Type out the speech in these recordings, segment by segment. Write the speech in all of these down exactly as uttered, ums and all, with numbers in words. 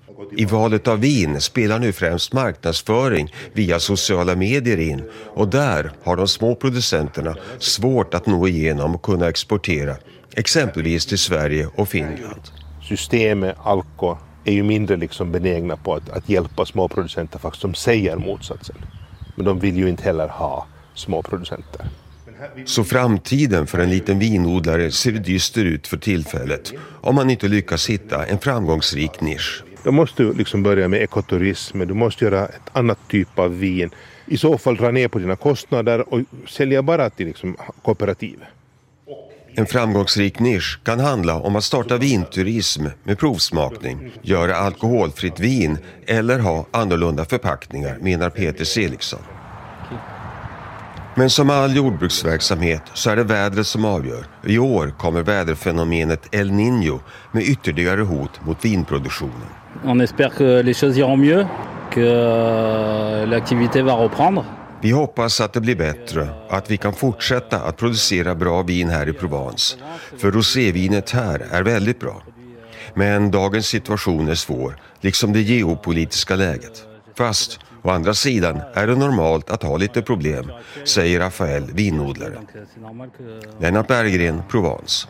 I valet av vin spelar nu främst marknadsföring via sociala medier in, och där har de små producenterna svårt att nå igenom och kunna exportera, exempelvis till Sverige och Finland. Systemet, Alko, är ju mindre liksom benägna på att, att hjälpa småproducenter faktiskt, som säger motsatsen. Men de vill ju inte heller ha småproducenter. Så framtiden för en liten vinodlare ser dyster ut för tillfället om man inte lyckas hitta en framgångsrik nisch. Då måste du liksom börja med ekoturism, du måste göra ett annat typ av vin. I så fall dra ner på dina kostnader och sälja bara till liksom kooperativ. En framgångsrik nisch kan handla om att starta vinturism med provsmakning, göra alkoholfritt vin eller ha annorlunda förpackningar, menar Peter Seliksson. Men som all jordbruksverksamhet så är det vädret som avgör. I år kommer väderfenomenet El Niño med ytterligare hot mot vinproduktionen. On espère que les choses iront mieux, que l'activité va reprendre. Vi hoppas att det blir bättre, att vi kan fortsätta att producera bra vin här i Provence. För rosévinet här är väldigt bra. Men dagens situation är svår, liksom det geopolitiska läget. Fast å andra sidan är det normalt att ha lite problem, säger Rafael, vinodlare. Lennart Berggren, Provence.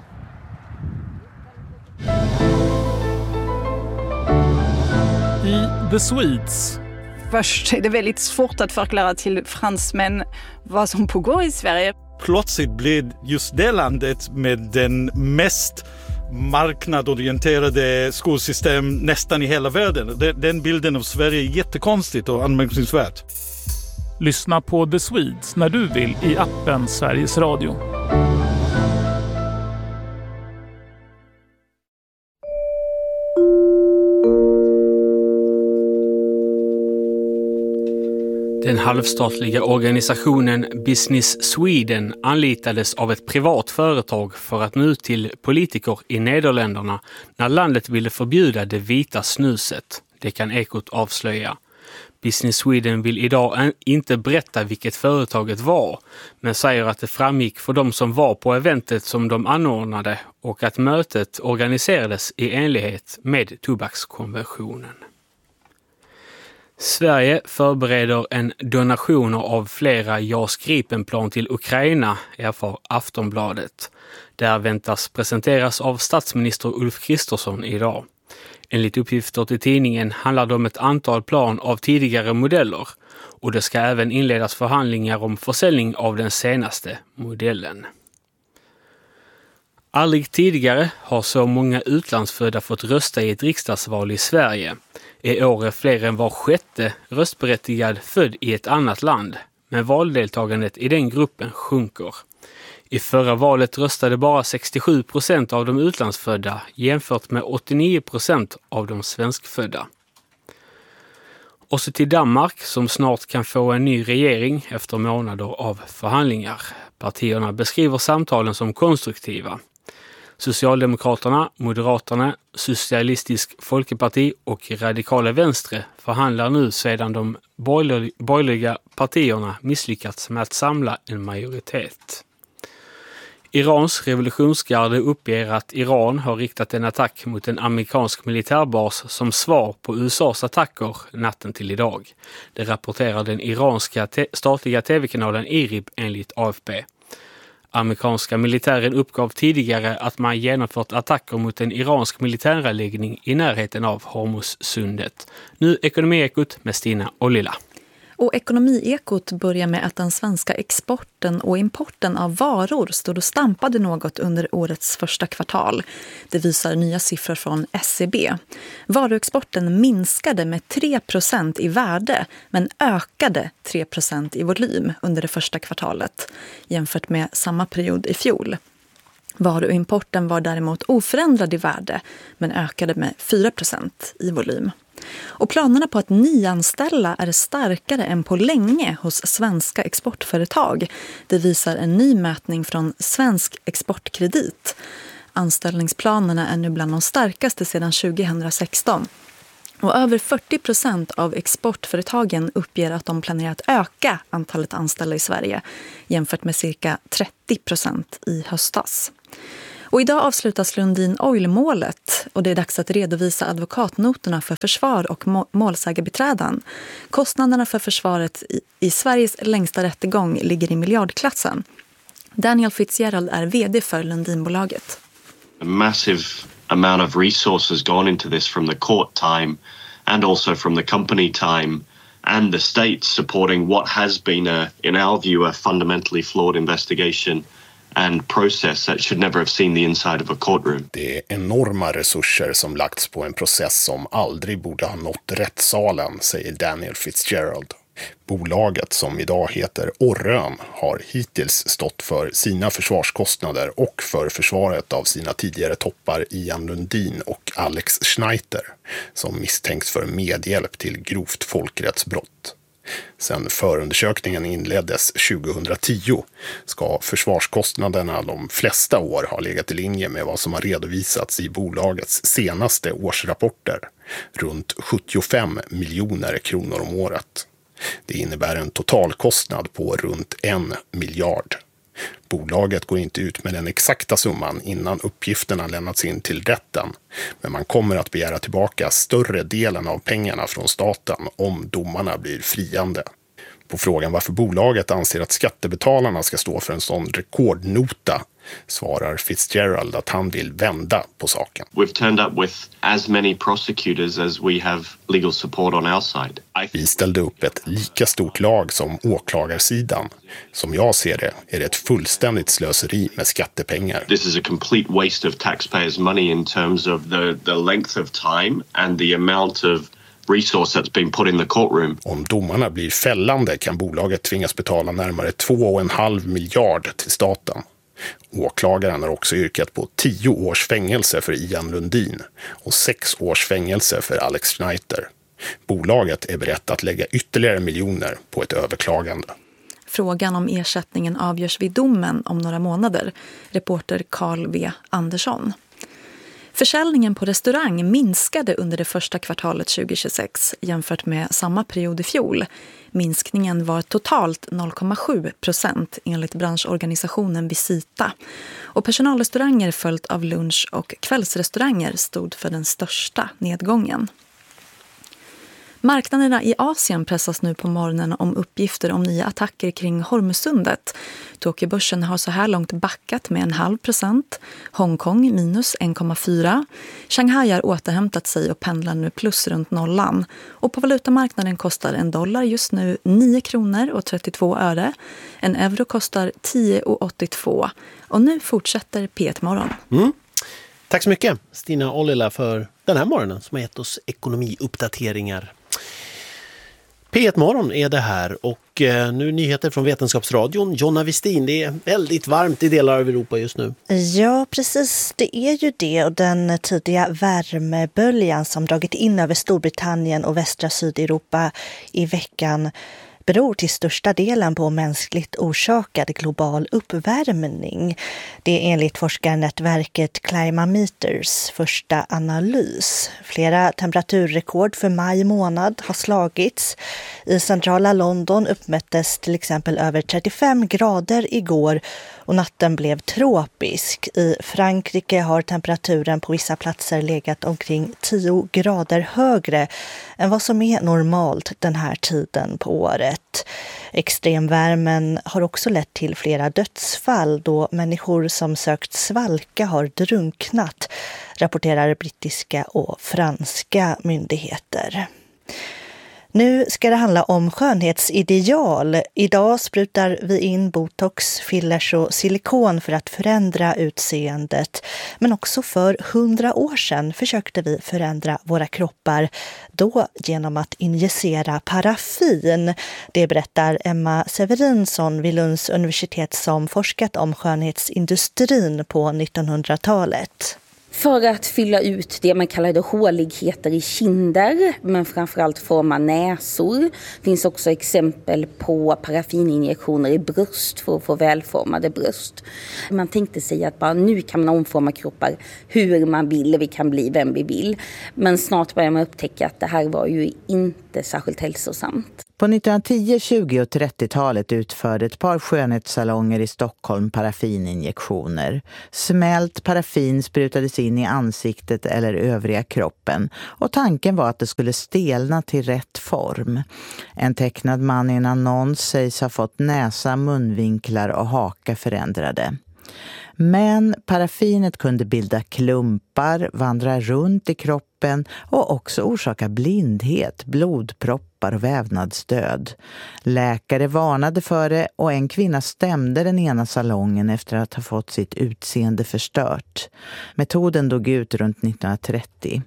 I The Swedes. Först är det väldigt svårt att förklara till fransmän vad som pågår i Sverige. Plötsligt blev just det landet med den mest marknadorienterade skolsystem nästan i hela världen. Den bilden av Sverige är jättekonstigt och anmärkningsvärt. Lyssna på The Swedes när du vill i appen Sveriges Radio. Den halvstatliga organisationen Business Sweden anlitades av ett privat företag för att nå ut till politiker i Nederländerna när landet ville förbjuda det vita snuset. Det kan Ekot avslöja. Business Sweden vill idag inte berätta vilket företaget var, men säger att det framgick för de som var på eventet som de anordnade och att mötet organiserades i enlighet med tobakskonventionen. Sverige förbereder en donation av flera JAS Gripenplan till Ukraina, erfar Aftonbladet. Där väntas presenteras av statsminister Ulf Kristersson idag. Enligt uppgifter till tidningen handlar det om ett antal plan av tidigare modeller och det ska även inledas förhandlingar om försäljning av den senaste modellen. Aldrig tidigare har så många utlandsfödda fått rösta i ett riksdagsval i Sverige. I år är fler än var sjätte röstberättigad född i ett annat land, men valdeltagandet i den gruppen sjunker. I förra valet röstade bara sextiosju procent av de utlandsfödda jämfört med åttionio procent av de svenskfödda. Och så till Danmark som snart kan få en ny regering efter månader av förhandlingar. Partierna beskriver samtalen som konstruktiva. Socialdemokraterna, Moderaterna, Socialistisk Folkeparti och Radikala Venstre förhandlar nu sedan de borgerliga partierna misslyckats med att samla en majoritet. Irans revolutionsgarde uppger att Iran har riktat en attack mot en amerikansk militärbas som svar på U S A:s attacker natten till idag. Det rapporterar den iranska te- statliga tv-kanalen IRIB enligt A F P. Amerikanska militären uppgav tidigare att man genomfört attacker mot en iransk militäranläggning i närheten av Hormuzsundet. Nu Ekonomiekot med Stina och Lilla. Och Ekonomiekot börjar med att den svenska exporten och importen av varor stod och stampade något under årets första kvartal. Det visar nya siffror från S C B. Varuexporten minskade med tre procent i värde men ökade tre procent i volym under det första kvartalet jämfört med samma period i fjol. Varuimporten var däremot oförändrad i värde men ökade med fyra procent i volym. Och planerna på att nyanställa är starkare än på länge hos svenska exportföretag. Det visar en ny mätning från Svensk Exportkredit. Anställningsplanerna är nu bland de starkaste sedan tjugohundrasexton. Och över fyrtio procent av exportföretagen uppger att de planerar att öka antalet anställda i Sverige jämfört med cirka trettio procent i höstas. Och idag avslutas Lundin Oil-målet och det är dags att redovisa advokatnoterna för försvar och må- målsägarbiträdan. Kostnaderna för försvaret i, i Sveriges längsta rättegång ligger i miljardklassen. Daniel Fitzgerald är vd för Lundinbolaget. A massive amount of resources gone into this from the court time and also from the company time and the state supporting what has been, a, in our view, a fundamentally flawed investigation and process that should never have seen the inside of a courtroom. Det är enorma resurser som lagts på en process som aldrig borde ha nått rättssalen, säger Daniel Fitzgerald. Bolaget, som idag heter Orrön, har hittills stått för sina försvarskostnader och för försvaret av sina tidigare toppar Ian Lundin och Alex Schneider, som misstänks för medhjälp till grovt folkrättsbrott. Sedan förundersökningen inleddes tjugohundratio ska försvarskostnaderna de flesta år ha legat i linje med vad som har redovisats i bolagets senaste årsrapporter, runt sjuttiofem miljoner kronor om året. Det innebär en totalkostnad på runt en miljard. Bolaget går inte ut med den exakta summan innan uppgifterna lämnats in till rätten, men man kommer att begära tillbaka större delen av pengarna från staten om domarna blir friande. På frågan varför bolaget anser att skattebetalarna ska stå för en sån rekordnota svarar Fitzgerald att han vill vända på saken. We've turned up with as many prosecutors as we have legal support on our side. Vi ställde upp ett lika stort lag som åklagarsidan. Som jag ser det är det ett fullständigt slöseri med skattepengar. This is a complete waste of taxpayers' money in terms of the, the length of time and the amount of resource that's been put in the courtroom. Om domarna blir fällande kan bolaget tvingas betala närmare två och en halv miljard till staten. Åklagaren har också yrkat på tio års fängelse för Ian Lundin och sex års fängelse för Alex Schneider. Bolaget är berett att lägga ytterligare miljoner på ett överklagande. Frågan om ersättningen avgörs vid domen om några månader. Reporter Carl V. Andersson. Försäljningen på restaurang minskade under det första kvartalet tjugohundratjugosex jämfört med samma period i fjol. Minskningen var totalt noll komma sju procent enligt branschorganisationen Visita. Och personalrestauranger följt av lunch- och kvällsrestauranger stod för den största nedgången. Marknaderna i Asien pressas nu på morgonen om uppgifter om nya attacker kring Hormuzsundet. Tokyobörsen har så här långt backat med en halv procent. Hongkong minus en komma fyra. Shanghai har återhämtat sig och pendlar nu plus runt nollan. Och på valutamarknaden kostar en dollar just nu nio kronor och trettiotvå öre. En euro kostar tio och åttiotvå. Och nu fortsätter P ett-morgon. Mm. Tack så mycket Stina Ollila för den här morgonen som har gett oss ekonomiuppdateringar. P ett-morgon är det här och nu nyheter från Vetenskapsradion. Jonna Westin, det är väldigt varmt i delar av Europa just nu. Ja, precis. Det är ju det och den tidiga värmeböljan som dragit in över Storbritannien och västra Sydeuropa i veckan beror till största delen på mänskligt orsakad global uppvärmning. Det är enligt forskarnätverket Climameters första analys. Flera temperaturrekord för maj månad har slagits. I centrala London uppmättes till exempel över trettiofem grader igår och natten blev tropisk. I Frankrike har temperaturen på vissa platser legat omkring tio grader högre än vad som är normalt den här tiden på året. Extremvärmen har också lett till flera dödsfall då människor som sökt svalka har drunknat, rapporterar brittiska och franska myndigheter. Nu ska det handla om skönhetsideal. Idag sprutar vi in botox, fillers och silikon för att förändra utseendet. Men också för hundra år sedan försökte vi förändra våra kroppar. Då genom att injicera paraffin. Det berättar Emma Severinsson vid Lunds universitet som forskat om skönhetsindustrin på nittonhundratalet. För att fylla ut det man kallar det håligheter i kinder, men framförallt forma näsor. Det finns också exempel på paraffininjektioner i bröst för att få välformade bröst. Man tänkte sig att bara nu kan man omforma kroppar hur man vill, vi kan bli vem vi vill. Men snart börjar man upptäcka att det här var ju inte särskilt hälsosamt. På nittonhundratio-, tjugo- och trettiotalet utförde ett par skönhetssalonger i Stockholm paraffininjektioner. Smält paraffin sprutades in i ansiktet eller övriga kroppen och tanken var att det skulle stelna till rätt form. En tecknad man i en annons sägs ha fått näsa, munvinklar och haka förändrade. Men paraffinet kunde bilda klumpar, vandra runt i kroppen och också orsaka blindhet, blodproppar och vävnadsdöd. Läkare varnade för det och en kvinna stämde den ena salongen efter att ha fått sitt utseende förstört. Metoden dog ut runt nittonhundratrettio.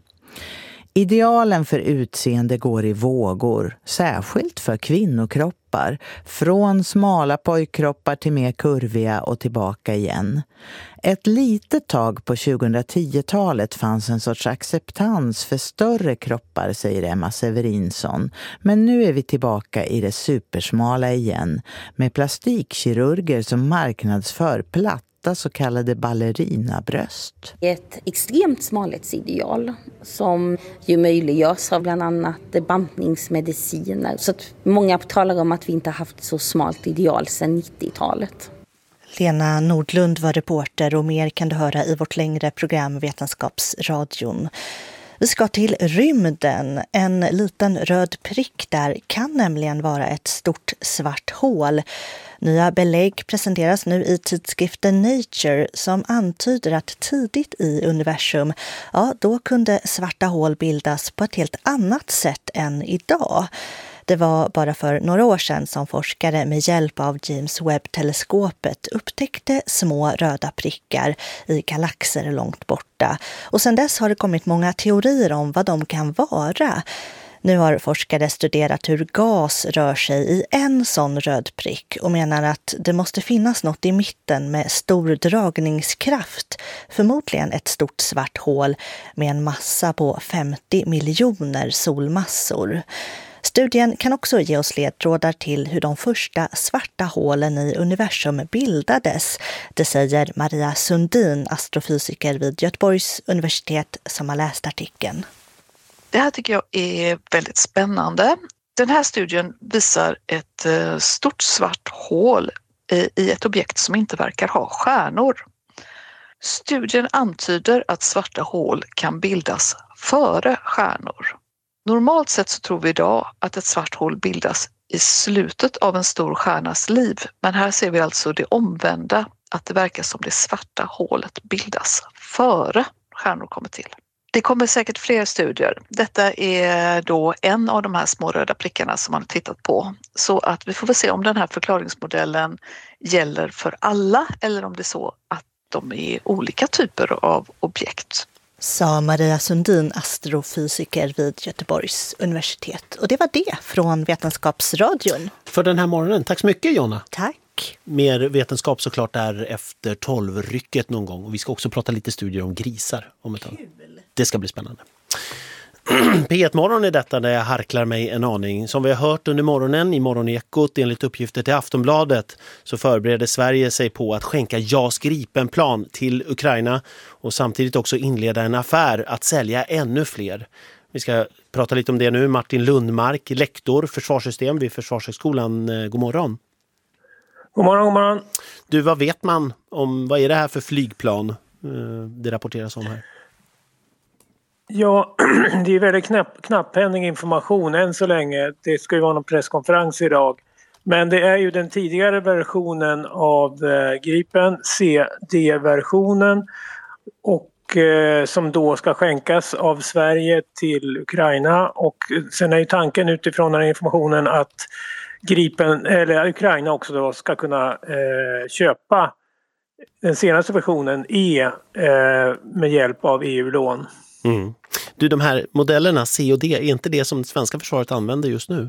Idealen för utseende går i vågor, särskilt för kvinnokroppar, från smala pojkkroppar till mer kurviga och tillbaka igen. Ett litet tag på tjugohundratio-talet fanns en sorts acceptans för större kroppar, säger Emma Severinsson. Men nu är vi tillbaka i det supersmala igen, med plastikkirurger som marknadsför platt så kallade ballerinabröst. Ett extremt smalhetsideal som ju möjliggörs av bland annat bantningsmediciner. Så att många talar om att vi inte har haft så smalt ideal sedan nittiotalet. Lena Nordlund var reporter och mer kan du höra i vårt längre program Vetenskapsradion. Vi ska till rymden. En liten röd prick där kan nämligen vara ett stort svart hål. Nya belägg presenteras nu i tidskriften Nature som antyder att tidigt i universum, ja, då kunde svarta hål bildas på ett helt annat sätt än idag. Det var bara för några år sedan som forskare med hjälp av James Webb-teleskopet upptäckte små röda prickar i galaxer långt borta. Och sedan dess har det kommit många teorier om vad de kan vara. Nu har forskare studerat hur gas rör sig i en sån röd prick och menar att det måste finnas något i mitten med stor dragningskraft, förmodligen ett stort svart hål med en massa på femtio miljoner solmassor. Studien kan också ge oss ledtrådar till hur de första svarta hålen i universum bildades. Det säger Maria Sundin, astrofysiker vid Göteborgs universitet, som har läst artikeln. Det här tycker jag är väldigt spännande. Den här studien visar ett stort svart hål i ett objekt som inte verkar ha stjärnor. Studien antyder att svarta hål kan bildas före stjärnor. Normalt sett så tror vi idag att ett svart hål bildas i slutet av en stor stjärnas liv. Men här ser vi alltså det omvända, att det verkar som det svarta hålet bildas före stjärnor kommer till. Det kommer säkert fler studier. Detta är då en av de här små röda prickarna som man har tittat på. Så att vi får väl se om den här förklaringsmodellen gäller för alla eller om det är så att de är olika typer av objekt. Sa Maria Sundin, astrofysiker vid Göteborgs universitet. Och det var det från Vetenskapsradion. För den här morgonen. Tack så mycket, Jonna. Tack. Mer vetenskap såklart är efter tolv-rycket någon gång. Och vi ska också prata lite studier om grisar om ett tag. Det ska bli spännande. P ett-morgon är detta där jag harklar mig en aning. Som vi har hört under morgonen i Morgonekot enligt uppgifter till Aftonbladet så förbereder Sverige sig på att skänka JAS Gripen-plan till Ukraina och samtidigt också inleda en affär att sälja ännu fler. Vi ska prata lite om det nu. Martin Lundmark, lektor försvarssystem vid Försvarshögskolan. God morgon. God morgon, god morgon. Du, vad vet man om, vad är det här för flygplan det rapporteras om här? Ja, det är väldigt knapp, knapphändig information än så länge. Det ska ju vara någon presskonferens idag. Men det är ju den tidigare versionen av eh, Gripen, C D-versionen, och eh, som då ska skänkas av Sverige till Ukraina. Och sen är ju tanken utifrån den här informationen att Gripen, eller Ukraina också då ska kunna eh, köpa den senaste versionen E eh, med hjälp av E U-lån. Mm. Du, de här modellerna C och D, är inte det som det svenska försvaret använder just nu?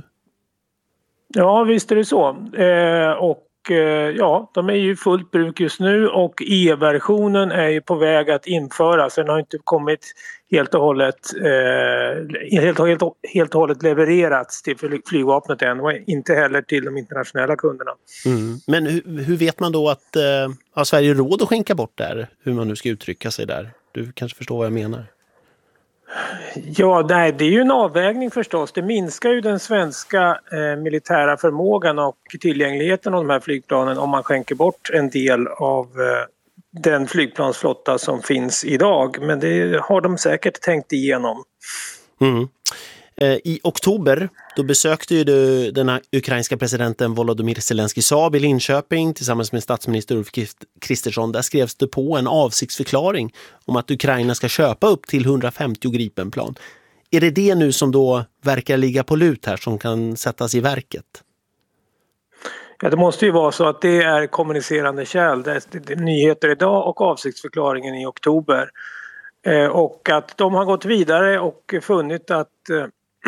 Ja, visst är det så. Eh, och eh, ja, de är ju fullt bruk just nu och E-versionen är ju på väg att införas. Den har inte kommit helt och hållet, eh, helt, helt, helt och hållet levererats till flygvapnet än och inte heller till de internationella kunderna. Mm. Men hur, hur vet man då att eh, har Sverige råd att skänka bort där? Hur man nu ska uttrycka sig där? Du kanske förstår vad jag menar. Ja, nej, det är ju en avvägning förstås. Det minskar ju den svenska eh, militära förmågan och tillgängligheten av de här flygplanen om man skänker bort en del av eh, den flygplansflotta som finns idag. Men det har de säkert tänkt igenom. Mm. I oktober då besökte ju du den ukrainska presidenten Volodymyr Zelensky Saab i Linköping tillsammans med statsminister Ulf Kristersson. Där skrevs det på en avsiktsförklaring om att Ukraina ska köpa upp till hundrafemtio Gripenplan. Är det det nu som då verkar ligga på lut här som kan sättas i verket? Ja, det måste ju vara så att det är kommunicerande kärl. Det är, det är nyheter idag och avsiktsförklaringen i oktober. Eh, och att de har gått vidare och funnit att eh,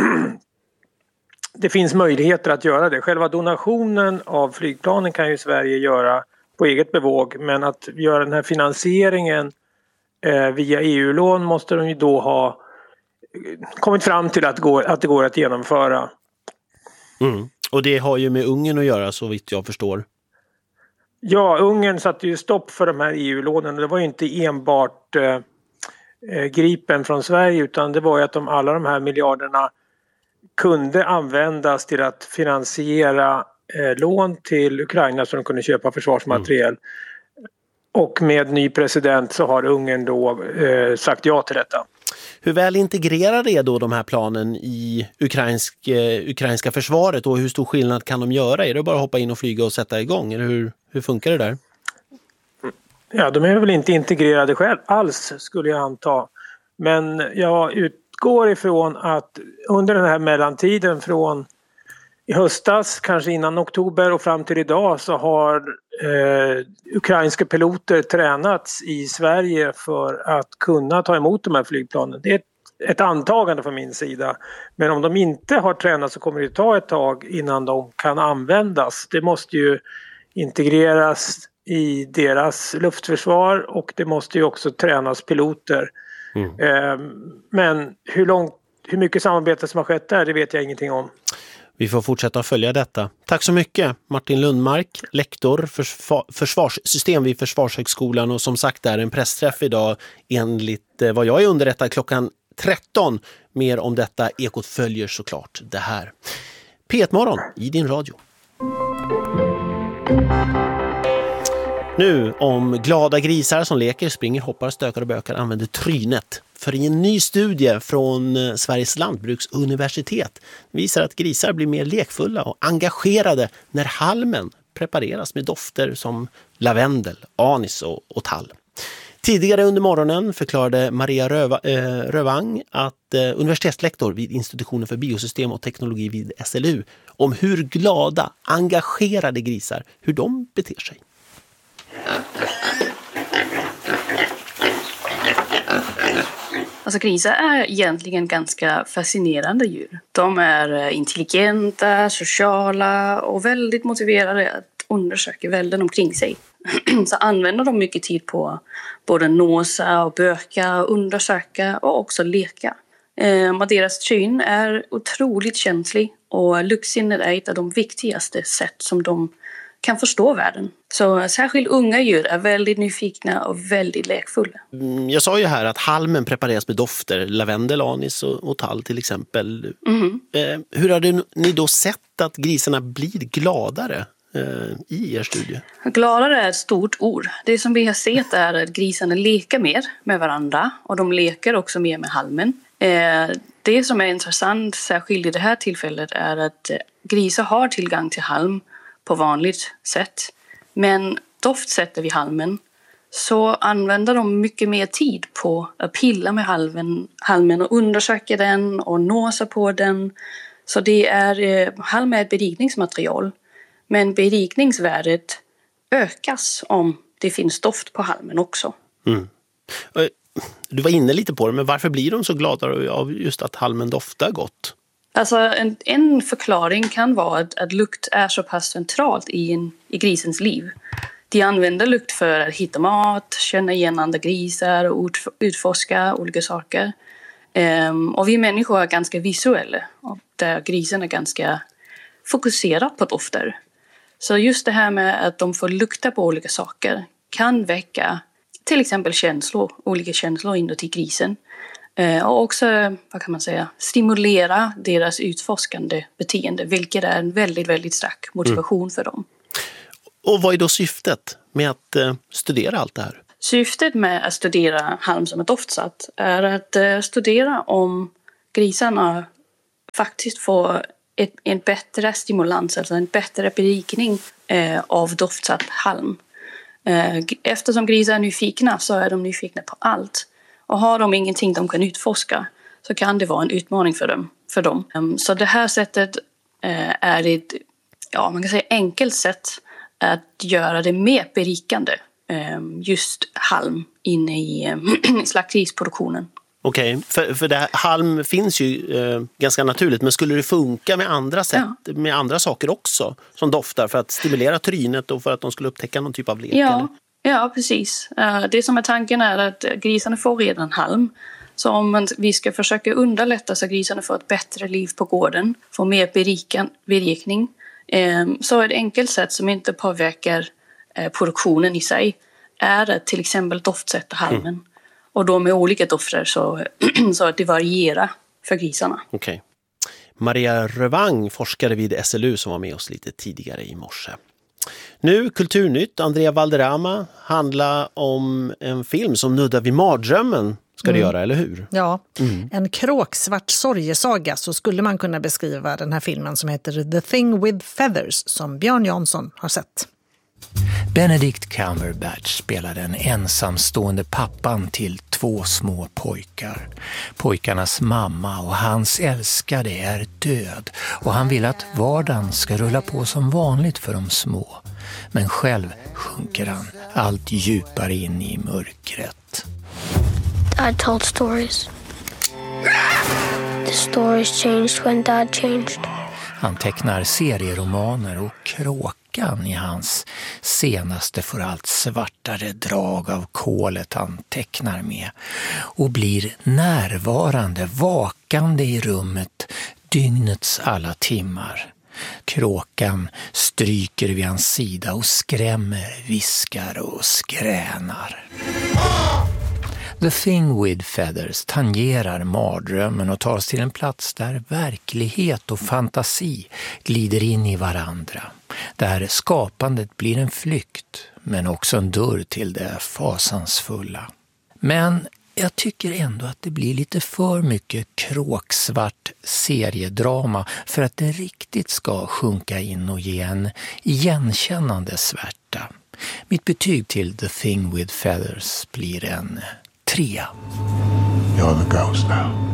det finns möjligheter att göra det. Själva donationen av flygplanen kan ju Sverige göra på eget bevåg, men att göra den här finansieringen eh, via E U-lån måste de ju då ha kommit fram till att, gå, att det går att genomföra. Mm. Och det har ju med Ungern att göra så vitt jag förstår. Ja, Ungern satte ju stopp för de här E U-lånen. Det var ju inte enbart eh, Gripen från Sverige, utan det var ju att de, alla de här miljarderna kunde användas till att finansiera eh, lån till Ukraina så de kunde köpa försvarsmateriel. Mm. Och med ny president så har Ungern då eh, sagt ja till detta. Hur väl integrerade är då de här planen i ukrainsk, eh, ukrainska försvaret och hur stor skillnad kan de göra? Är det bara att hoppa in och flyga och sätta igång? Eller hur, hur funkar det där? Ja, de är väl inte integrerade själv alls skulle jag anta. Men jag utgår ifrån att under den här mellantiden från i höstas, kanske innan oktober och fram till idag så har eh, ukrainska piloter tränats i Sverige för att kunna ta emot de här flygplanen. Det är ett, ett antagande från min sida. Men om de inte har tränat så kommer det ta ett tag innan de kan användas. Det måste ju integreras i deras luftförsvar och det måste ju också tränas piloter. Mm. Eh, men hur långt, hur mycket samarbete som har skett där, det vet jag ingenting om. Vi får fortsätta att följa detta. Tack så mycket Martin Lundmark, lektor för försvarssystem vid Försvarshögskolan och som sagt är en pressträff idag enligt vad jag är underrättad klockan tretton. Mer om detta Ekot följer såklart det här. P ett-morgon i din radio. Nu om glada grisar som leker, springer, hoppar, stökar och bökar använder trynet. För i en ny studie från Sveriges lantbruksuniversitet visar att grisar blir mer lekfulla och engagerade när halmen prepareras med dofter som lavendel, anis och, och tall. Tidigare under morgonen förklarade Maria Röva, eh, Rövang att eh, universitetslektor vid institutionen för biosystem och teknologi vid S L U om hur glada, engagerade grisar, hur de beter sig. Alltså grisar är egentligen ganska fascinerande djur. De är intelligenta, sociala och väldigt motiverade att undersöka världen omkring sig. Så använder de mycket tid på både nosa och böka, undersöka och också leka. Eh, deras syn är otroligt känslig och luktsinnet är ett av de viktigaste sätt som de kan förstå världen. Så särskilt unga djur är väldigt nyfikna och väldigt lekfulla. Jag sa ju här att halmen prepareras med dofter, lavendel, anis och, och tall till exempel. Mm. Eh, hur har ni då sett att grisarna blir gladare eh, i er studie? Gladare är ett stort ord. Det som vi har sett är att grisarna leker mer med varandra och de leker också mer med halmen. Eh, det som är intressant särskilt i det här tillfället är att grisar har tillgång till halm på vanligt sätt. Men doftsätter vi halmen så använder de mycket mer tid på att pilla med halmen, halmen och undersöka den och nosa på den. Så det är, halm är ett berikningsmaterial. Men berikningsvärdet ökas om det finns doft på halmen också. Mm. Du var inne lite på det, men varför blir de så glada av just att halmen doftar gott? Alltså en, en förklaring kan vara att, att lukt är så pass centralt i, en, i grisens liv. De använder lukt för att hitta mat, känna igen andra grisar och ut, utforska olika saker. Um, och vi människor är ganska visuella och där grisen är ganska fokuserad på dofter. Så just det här med att de får lukta på olika saker kan väcka till exempel känslor, olika känslor inuti grisen. Och också, vad kan man säga, stimulera deras utforskande beteende, vilket är en väldigt, väldigt stark motivation mm. för dem. Och vad är då syftet med att eh, studera allt det här? Syftet med att studera halm som ett doftsatt är att eh, studera om grisarna faktiskt får ett, en bättre stimulans, alltså en bättre berikning eh, av doftsatt halm. Eh, eftersom grisar är nyfikna så är de nyfikna på allt. Och har de ingenting de kan utforska så kan det vara en utmaning för dem. För dem. Um, så det här sättet uh, är ett ja, man kan säga enkelt sätt att göra det mer berikande. Um, just halm inne i um, slakterisproduktionen. Okej, okay. för, för det här, halm finns ju eh, ganska naturligt, men skulle det funka med andra sätt, ja. med andra saker också som doftar för att stimulera trynet och för att de skulle upptäcka någon typ av lek? Ja. Eller? Ja, precis. Det som är tanken är att grisarna får redan halm. Så om vi ska försöka underlätta så att grisarna får ett bättre liv på gården, får mer berikning, så ett enkelt sätt som inte påverkar produktionen i sig är att till exempel doftsätta halmen. Mm. Och då med olika dofter så, så att det varierar för grisarna. Okej. Okay. Maria Rövang, forskare vid S L U som var med oss lite tidigare i morse. Nu Kulturnytt, Andrea Valderrama, handlar om en film som nuddar vid mardrömmen, ska det mm. göra, eller hur? Ja, mm. en kråksvart sorgesaga, så skulle man kunna beskriva den här filmen som heter The Thing with Feathers, som Björn Jansson har sett. Benedict Cumberbatch spelar den ensamstående pappan till två små pojkar. Pojkarnas mamma och hans älskade är död och han vill att vardagen ska rulla på som vanligt för de små. Men själv sjunker han allt djupare in i mörkret. Dad told stories. The stories changed when Dad changed. Han tecknar serieromaner och kråkan i hans senaste får allt svartare drag av kolet han tecknar med och blir närvarande, vakande i rummet dygnets alla timmar. Kråkan stryker vid hans sida och skrämmer, viskar och skränar. The Thing with Feathers tangerar mardrömmen och tar till en plats där verklighet och fantasi glider in i varandra. Där skapandet blir en flykt, men också en dörr till det fasansfulla. Men jag tycker ändå att det blir lite för mycket kråksvart seriedrama för att det riktigt ska sjunka in och ge en igenkännande svärta. Mitt betyg till The Thing with Feathers blir en trea. You're the ghost now.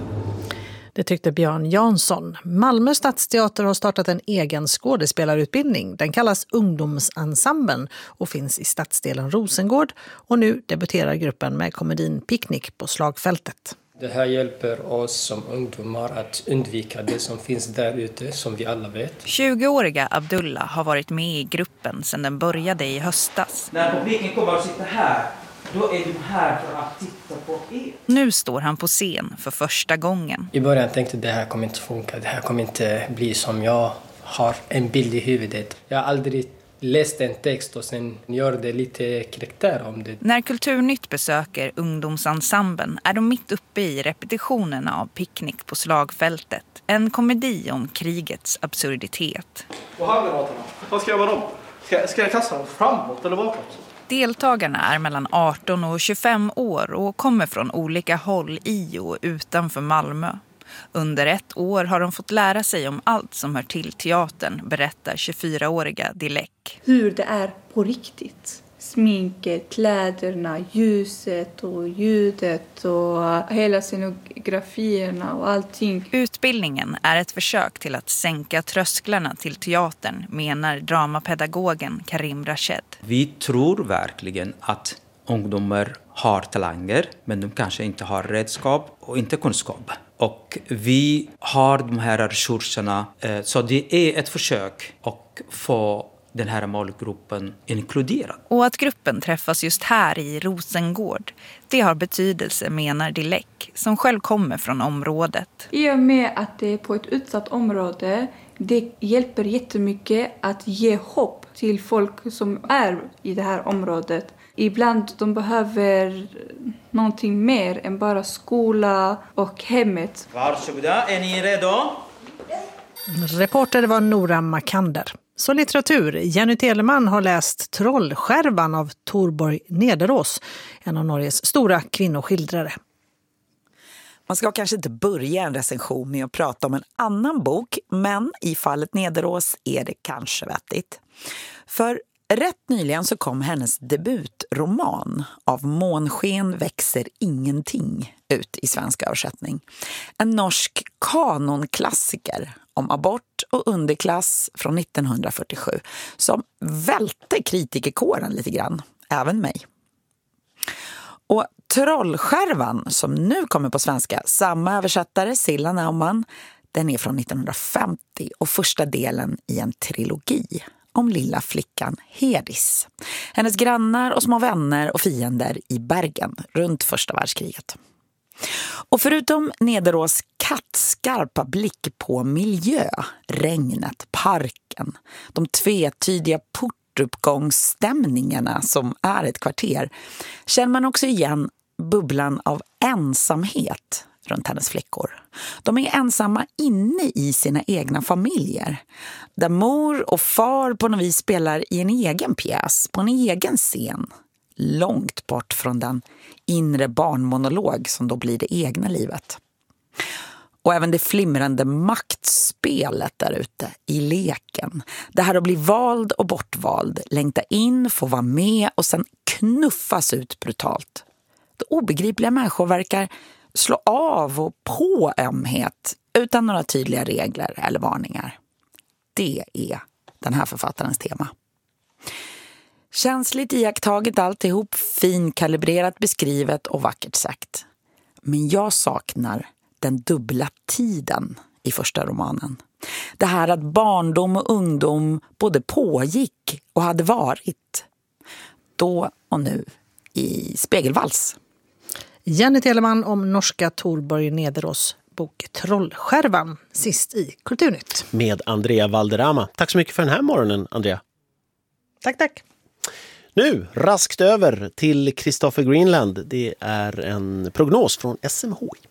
Det tyckte Björn Jansson. Malmö stadsteater har startat en egen skådespelarutbildning. Den kallas Ungdomsensemblen och finns i stadsdelen Rosengård. Och nu debuterar gruppen med komedin Picknick på slagfältet. Det här hjälper oss som ungdomar att undvika det som finns där ute, som vi alla vet. tjugoåriga Abdullah har varit med i gruppen sedan den började i höstas. När publiken kommer att sitta här, då är du här för att titta på er. Nu står han på scen för första gången. I början tänkte jag att det här kommer inte funka. Det här kommer inte bli som jag har en bild i huvudet. Jag har aldrig läst en text och sen gör det lite karaktär om det. När Kulturnytt besöker Ungdomsensemblen är de mitt uppe i repetitionerna av Picknick på slagfältet. En komedi om krigets absurditet. Och handgranaterna, vad ska jag göra med dem? Ska, ska jag kasta dem framåt eller bakåt? Deltagarna är mellan arton och tjugofem år och kommer från olika håll i och utanför Malmö. Under ett år har de fått lära sig om allt som hör till teatern, berättar tjugofyraåriga Dilek. Hur det är på riktigt. Sminket, kläderna, ljuset och ljudet och hela scenografierna och allting. Utbildningen är ett försök till att sänka trösklarna till teatern, menar dramapedagogen Karim Rashed. Vi tror verkligen att ungdomar har talanger, men de kanske inte har redskap och inte kunskap. Och vi har de här resurserna, så det är ett försök att få den här målgruppen inkluderad. Och att gruppen träffas just här i Rosengård, det har betydelse, menar Dilek, som själv kommer från området. I och med att det är på ett utsatt område, det hjälper jättemycket att ge hopp till folk som är i det här området. Ibland de behöver någonting mer än bara skola och hemmet. Varsågoda, är ni redo? Reporter var Nora Makander. Så litteratur. Jenny Telemann har läst Trollskärvan av Torborg Nederås, en av Norges stora kvinnoskildrare. Man ska kanske inte börja en recension med att prata om en annan bok, men i fallet Nederås är det kanske vettigt. För rätt nyligen så kom hennes debutroman Av månsken växer ingenting ut i svensk översättning. En norsk kanonklassiker om abort och underklass från nittonhundrafyrtiosju som välte kritikerkåren lite grann, även mig. Och Trollskärvan som nu kommer på svenska, samma översättare, Silla Naumann, den är från nittonhundrafemtio och första delen i en trilogi om lilla flickan Hedis. Hennes grannar och små vänner och fiender i Bergen runt första världskriget. Och förutom Nederås kattskarpa blick på miljö, regnet, parken, de tvetydiga portuppgångsstämningarna som är ett kvarter, känner man också igen bubblan av ensamhet runt hennes flickor. De är ensamma inne i sina egna familjer. Där mor och far på något vis spelar i en egen pjäs, på en egen scen. Långt bort från den inre barnmonolog som då blir det egna livet. Och även det flimrande maktspelet där ute i leken. Det här att bli vald och bortvald, längta in, få vara med och sen knuffas ut brutalt. Det obegripliga människor verkar slå av och på ömhet utan några tydliga regler eller varningar. Det är den här författarens tema. Känsligt iakttaget alltihop, finkalibrerat beskrivet och vackert sagt. Men jag saknar den dubbla tiden i första romanen. Det här att barndom och ungdom både pågick och hade varit. Då och nu i Spegelvals. Jenny Telemann om norska Torborg Nederås bok Trollskärvan, sist i Kulturnytt. Med Andrea Valderrama. Tack så mycket för den här morgonen, Andrea. Tack, tack. Nu, raskt över till Christopher Greenland. Det är en prognos från S M H I.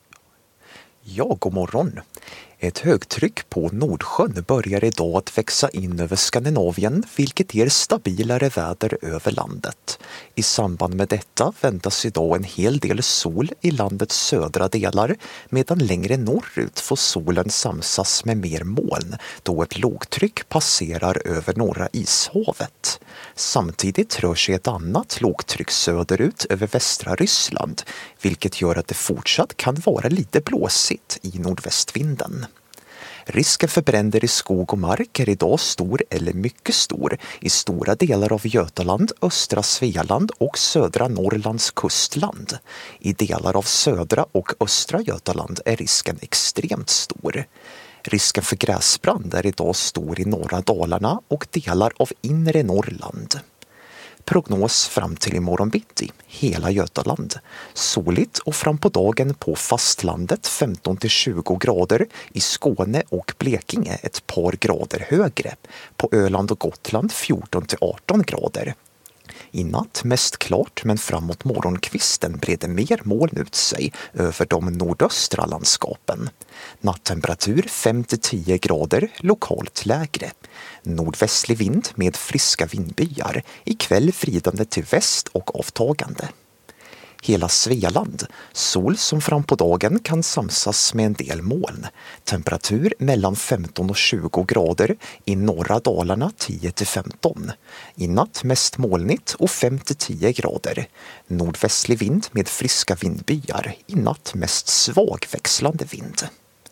Ja, god morgon. Ett högtryck på Nordsjön börjar idag att växa in över Skandinavien, vilket ger stabilare väder över landet. I samband med detta väntas idag en hel del sol i landets södra delar, medan längre norrut får solen samsas med mer moln, då ett lågtryck passerar över norra ishavet. Samtidigt rör sig ett annat lågtryck söderut över västra Ryssland, vilket gör att det fortsatt kan vara lite blåsigt i nordvästvinden. Risken för bränder i skog och mark är idag stor eller mycket stor i stora delar av Götaland, östra Svealand och södra Norrlands kustland. I delar av södra och östra Götaland är risken extremt stor. Risken för gräsbrand är idag stor i norra Dalarna och delar av inre Norrland. Prognos fram till imorgon bitti, hela Götaland. Soligt och fram på dagen på fastlandet femton till tjugo grader, i Skåne och Blekinge ett par grader högre. På Öland och Gotland fjorton till arton grader. I natt mest klart, men framåt morgonkvisten breder mer moln ut sig över de nordöstra landskapen. Nattemperatur fem till tio grader, lokalt lägre. Nordvästlig vind med friska vindbyar, ikväll vridande till väst och avtagande. Hela Svealand, sol som fram på dagen kan samsas med en del moln. Temperatur mellan femton och tjugo grader, i norra Dalarna tio till femton. I natt mest molnigt och fem till tio grader. Nordvästlig vind med friska vindbyar, i natt mest svag växlande vind.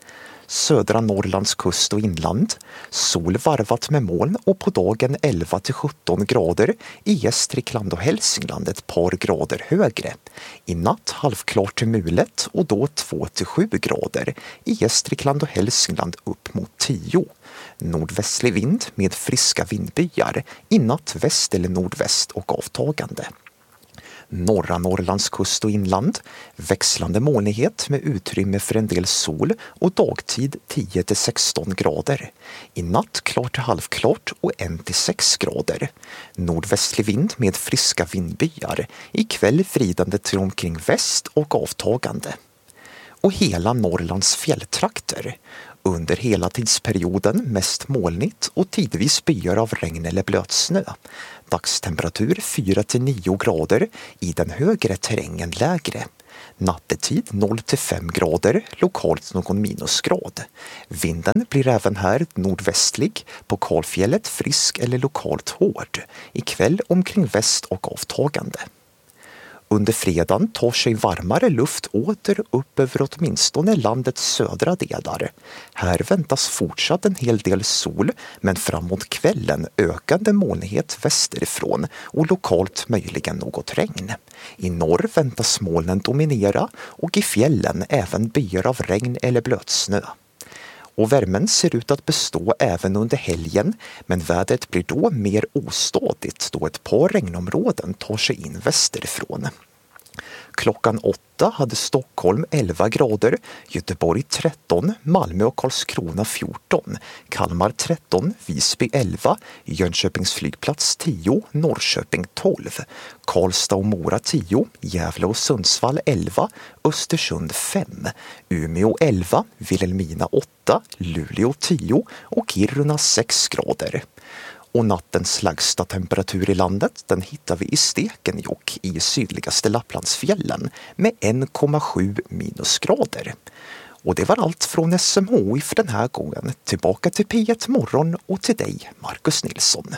Södra Norrlands kust och inland, sol varvat med moln och på dagen elva till sjutton grader, i Gästrikland och Hälsingland ett par grader högre. I natt halvklart till mulet och då två till sju grader, i Gästrikland och Hälsingland upp mot tio. Nordvästlig vind med friska vindbyar, i natt väst eller nordväst och avtagande. Norra Norrlands kust och inland, växlande molnighet med utrymme för en del sol och dagtid tio till sexton grader. I natt klart till halvklart och ett till sex grader. Nordvästlig vind med friska vindbyar, ikväll vridande till omkring väst och avtagande. Och hela Norrlands fjälltrakter. Under hela tidsperioden mest molnigt och tidvis byar av regn eller blötsnö. Dagstemperatur fyra till nio grader, i den högre terrängen lägre. Nattetid noll till fem grader, lokalt någon minusgrad. Vinden blir även här nordvästlig, på kalfjället frisk eller lokalt hård. Ikväll omkring väst och avtagande. Under fredagen tar sig varmare luft åter upp över åtminstone landets södra delar. Här väntas fortsatt en hel del sol, men framåt kvällen ökande molnighet västerifrån och lokalt möjligen något regn. I norr väntas molnen dominera och i fjällen även byar av regn eller blötsnö. Och värmen ser ut att bestå även under helgen, men vädret blir då mer ostadigt då ett par regnområden tar sig in västerifrån. Klockan åtta hade Stockholm elva grader, Göteborg tretton, Malmö och Karlskrona fjorton, Kalmar tretton, Visby elva, Jönköpings flygplats tio, Norrköping tolv, Karlstad och Mora tio, Gävle och Sundsvall elva, Östersund fem, Umeå elva, Vilhelmina åtta, Luleå tio och Kiruna sex grader. Och nattens lägsta temperatur i landet den hittar vi i Stekenjokk i sydligaste Lapplandsfjällen med en komma sju minusgrader. Och det var allt från S M H I för den här gången. Tillbaka till P ett Morgon och till dig, Marcus Nilsson.